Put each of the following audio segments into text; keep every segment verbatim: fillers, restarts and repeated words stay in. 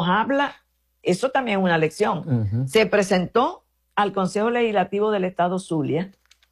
nos habla, eso también es una lección. Uh-huh. Se presentó al Consejo Legislativo del Estado Zulia,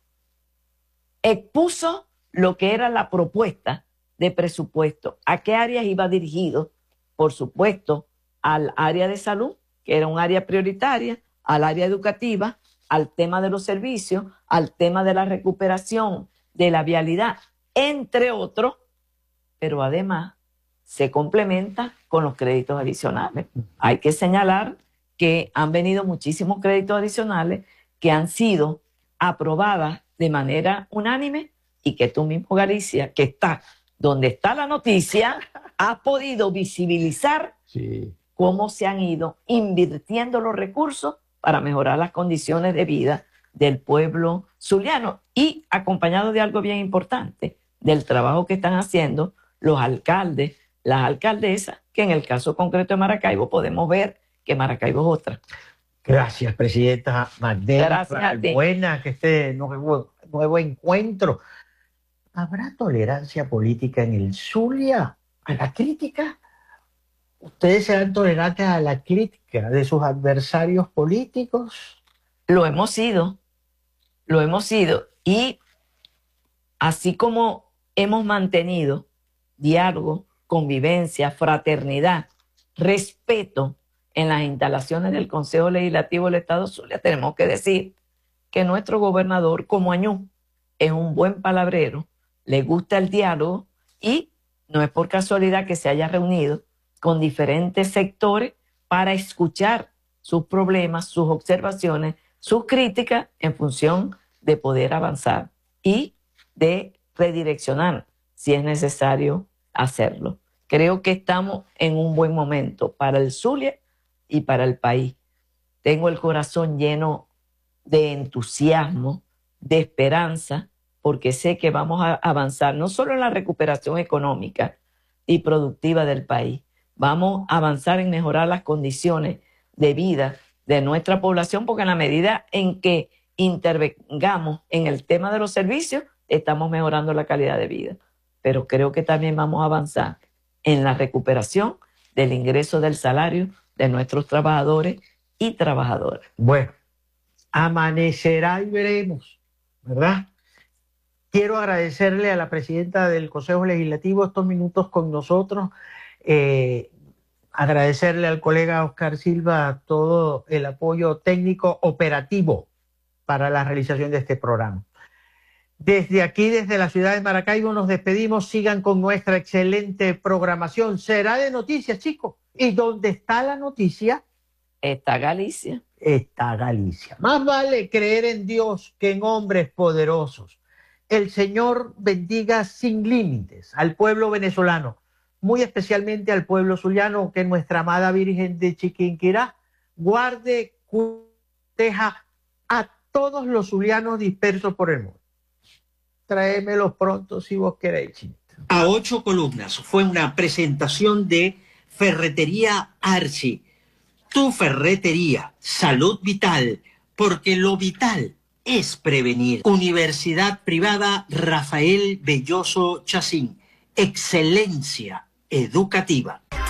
expuso lo que era la propuesta de presupuesto, a qué áreas iba dirigido, por supuesto, al área de salud, que era un área prioritaria, al área educativa, al tema de los servicios, al tema de la recuperación, de la vialidad, entre otros, pero además se complementa con los créditos adicionales. Hay que señalar que han venido muchísimos créditos adicionales que han sido aprobadas de manera unánime y que tú mismo, Galicia, que está donde está la noticia, has podido visibilizar sí. cómo se han ido invirtiendo los recursos para mejorar las condiciones de vida del pueblo zuliano y acompañado de algo bien importante, del trabajo que están haciendo los alcaldes, las alcaldesas, que en el caso concreto de Maracaibo podemos ver que Maracaibo es otra. Gracias, presidenta Magdalena. Gracias a ti. Buena que este nuevo, nuevo encuentro. ¿Habrá tolerancia política en el Zulia a la crítica? ¿Ustedes serán tolerantes a la crítica de sus adversarios políticos? Lo hemos sido, lo hemos sido. Y así como hemos mantenido diálogo, convivencia, fraternidad, respeto en las instalaciones del Consejo Legislativo del Estado Zulia, tenemos que decir que nuestro gobernador, como Añú, es un buen palabrero, le gusta el diálogo y no es por casualidad que se haya reunido con diferentes sectores para escuchar sus problemas, sus observaciones, sus críticas en función de poder avanzar y de redireccionar si es necesario hacerlo. Creo que estamos en un buen momento para el Zulia y para el país. Tengo el corazón lleno de entusiasmo, de esperanza, porque sé que vamos a avanzar no solo en la recuperación económica y productiva del país, vamos a avanzar en mejorar las condiciones de vida de nuestra población, porque en la medida en que intervengamos en el tema de los servicios, estamos mejorando la calidad de vida. Pero creo que también vamos a avanzar en la recuperación del ingreso del salario de nuestros trabajadores y trabajadoras. Bueno, amanecerá y veremos, ¿verdad? Quiero agradecerle a la presidenta del Consejo Legislativo estos minutos con nosotros, eh, agradecerle al colega Oscar Silva todo el apoyo técnico operativo para la realización de este programa. Desde aquí, desde la ciudad de Maracaibo, nos despedimos. Sigan con nuestra excelente programación. Será de noticias, chicos. ¿Y dónde está la noticia? Está Galicia. Está Galicia. Más vale creer en Dios que en hombres poderosos. El Señor bendiga sin límites al pueblo venezolano, muy especialmente al pueblo zuliano, que nuestra amada Virgen de Chiquinquirá guarde, proteja a todos los zulianos dispersos por el mundo. Tráemelos pronto si vos queréis. A ocho columnas fue una presentación de Ferretería Arci. Tu ferretería, salud vital, porque lo vital es prevenir. Universidad Privada Rafael Belloso Chacín. Excelencia educativa.